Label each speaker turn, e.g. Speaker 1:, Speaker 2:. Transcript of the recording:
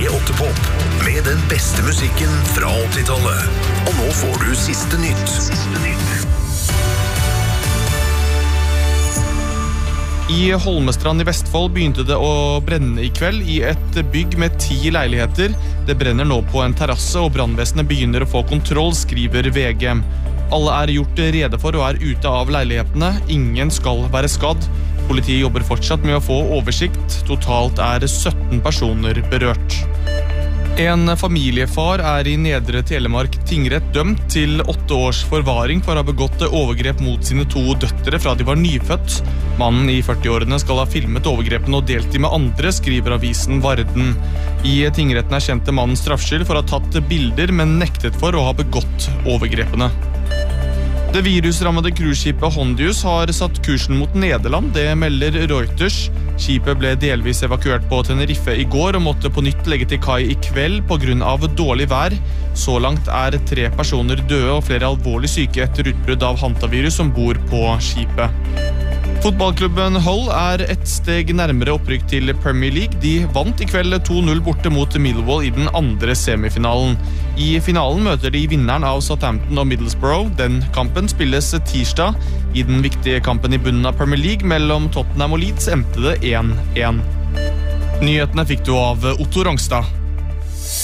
Speaker 1: P8 Pop med den beste musikken fra 80-tallet. Og nå får du siste nytt.
Speaker 2: I Holmestrand i Vestfold begynte det å brenne i kveld i et bygg med 10 leiligheter. Det brenner nå på en terrasse, og brannvesenet begynner å få kontroll, skriver VG. Alle er gjort rede for og er ute av leilighetene. Ingen skal være skadd. Politiet jobber fortsatt med å få oversikt. Totalt er 17 personer berørt. En familiefar er i Nedre Telemark tingrett dømt til 8 års forvaring for å ha begått overgrep mot sine 2 døtre fra de var nyfødt. Mannen i 40-årene skal ha filmet overgrepene og delt de med andre, skriver avisen Varden. I tingretten erkjente mannen straffskyld for å ha tatt bilder, men nektet for å ha begått overgrepene. Det virusrammede cruiseskipet Hondius har satt kursen mot Nederland, det melder Reuters. Skipet ble delvis evakuert på Tenerife i går og måtte på nytt legge til kai i kveld på grunn av dårlig vær. Så langt er 3 personer døde og flere alvorlig syke etter utbrudd av hantavirus som bor på skipet. Fotballklubben Hull er et steg nærmere opprykk til Premier League. De vant i kveld 2-0 borte mot Millwall i den andre semifinalen. I finalen møter de vinneren av Southampton og Middlesbrough. Den kampen spilles tirsdag. I den viktige kampen i bunnen av Premier League mellom Tottenham og Leeds endte det 1-1. Nyhetene fikk du av Otto Rangstad.